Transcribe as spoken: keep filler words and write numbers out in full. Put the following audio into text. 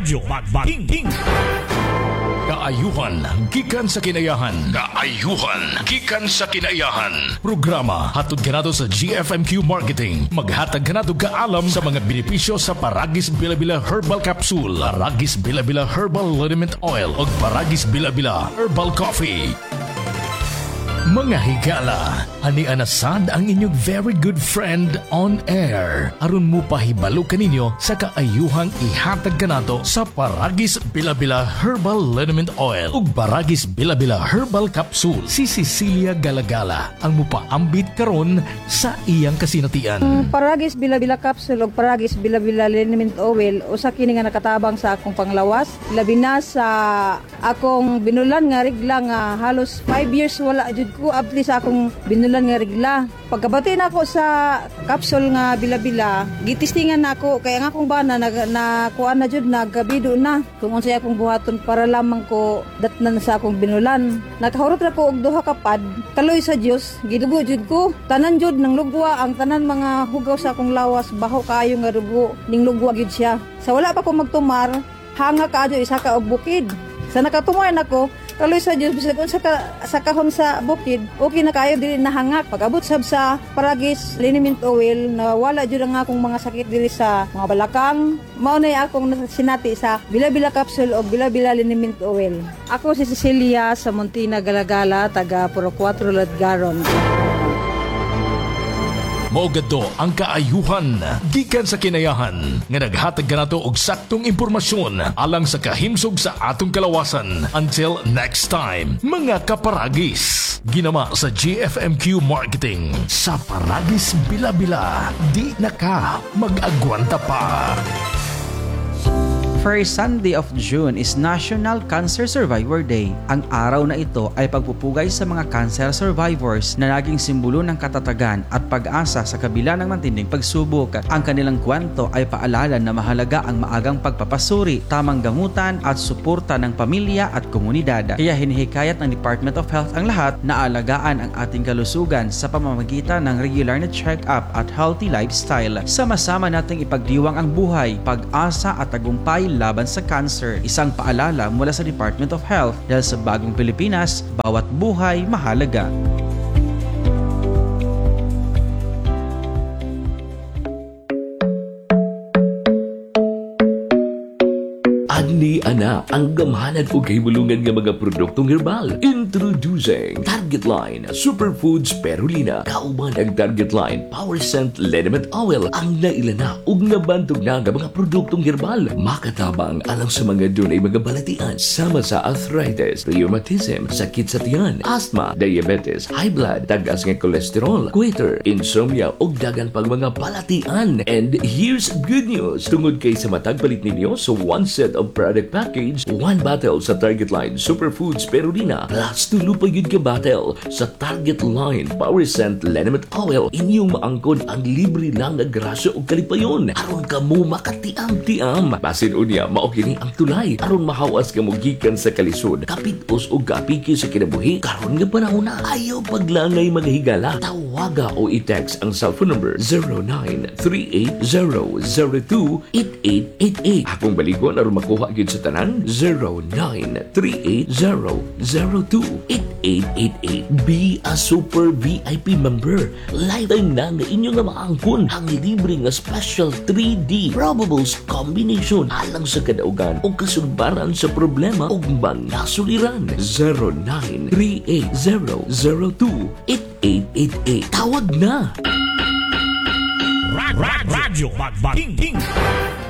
Radyo Magbating. Kaayuhan gikan sa kinayahan. Kaayuhan gikan sa kinayahan. Programa hatod ganado sa G F M Q Marketing. Maghatag ganado kaalam sa mga benepisyo sa Paragis Bila-Bila Herbal Capsule, Paragis Bila-Bila Herbal Liniment Oil ug Paragis Bila-Bila Herbal Coffee. Mga higala, ani anasad ang inyong very good friend on air. Aron mo pahibalo kaninyo sa kaayuhang ihatag kanato sa Paragis Bila-Bila Herbal Liniment Oil ug Paragis Bila-Bila Herbal Capsule. Si Cecilia Galagala ang mupaambit karon sa iyang kasinatian. Ang Paragis Bila-Bila Capsule ug Paragis Bila-Bila Liniment Oil usa kini nga nakatabang sa akong panglawas, labi na sa akong binulan nga regla nga halos five years wala jud ko abli sa akong binulan nga regla. Pagkabati na ako sa capsule nga Bila-Bila, gitistingan na ako kaya nga akong bana na, na kuan na jud nagabido na kung unsay akong buhaton para lamang ko datnan sa akong binulan. Nakahurot ra ko og duha ka pad, kaloy sa Dios, gidugo jud ko. Tanan jud nang lugwa ang tanan mga hugaw sa akong lawas, baho kaayo nga dugo, ning lugwa gyud siya. Sa wala pa ko magtumar, hanga kaadyo isa ka og bukid. Sa nakatumar nako, kaloy sa Diyos, bisag sa, ka, sa kahon sa bukid, okay na kayo dili nahangak. Pag-abot sab sa Paragis Liniment Oil, na wala jud ang akong mga sakit dili sa mga balakang. Mao na akong sinati sa Bila-Bila Capsule o Bila-Bila Liniment Oil. Ako si Cecilia sa Montina Galagala, taga Puro Cuatro Ladgaron. Maugado ang kaayuhan gikan sa kinayahan nga naghatag kanato og saktong impormasyon alang sa kahimsog sa atong kalawasan. Until next time, mga kaparagis, ginama sa G F M Q Marketing. Sa Paragis Bila-Bila, di na ka mag-agwanta pa. First Sunday of June is National Cancer Survivor Day. Ang araw na ito ay pagpupugay sa mga cancer survivors na naging simbolo ng katatagan at pag-asa sa kabila ng matinding pagsubok. Ang kanilang kwento ay paalala na mahalaga ang maagang pagpapasuri, tamang gamutan at suporta ng pamilya at komunidad. Kaya hinihikayat ng Department of Health ang lahat na alagaan ang ating kalusugan sa pamamagitan ng regular na check-up at healthy lifestyle. Sama-sama nating ipagdiwang ang buhay, pag-asa at tagumpay laban sa cancer. Isang paalala mula sa Department of Health dahil sa bagong Pilipinas, bawat buhay mahalaga. Agni ana ang gamhanan o kahibulungan nga mga produktong herbal. Introducing Target Line Superfoods Spirulina. Kauban ang Target Line Power Scent Liniment Oil ang nailana ug nabantog na nga mga produktong herbal. Makatabang alang sa mga dunay mga balatian sama sa arthritis, rheumatism, sakit sa tiyan, asthma, diabetes, high blood, tagas nga kolesterol, goiter, insomnia ug dagan pang mga balatian. And here's good news. Tungod kay sa matag palit ninyo so one set of product package, one bottle sa Target Line Superfoods Spirulina plus tulo pa yun ka bottle sa Target Line Power Scent Liniment Oil. Inyong maangkon ang libre lang na grasya o kalipayon aron ka mo makatiam-tiam. Basin unya mao kini ang tulay aron mahawas ka mo gikan sa kalisod, kapitos o kapiki sa kinabuhi karon nga panahon na. Ayaw paglangay mga higala, tawaga o i-text ang cellphone number zero nine three eight zero zero two eight eight eight eight. Akong baligon aron makuha gyud sa tanan zero nine three eight zero zero two eight eight eight eight. Be a super V I P member. Lifetime na nga inyo nga maangkon ang libre nga special three D probables combination alang sa kadaugan o kasugbaran sa problema o mga suliran. zero nine three eight zero zero two eight eight eight eight. Tawag na! Radyo Magbating.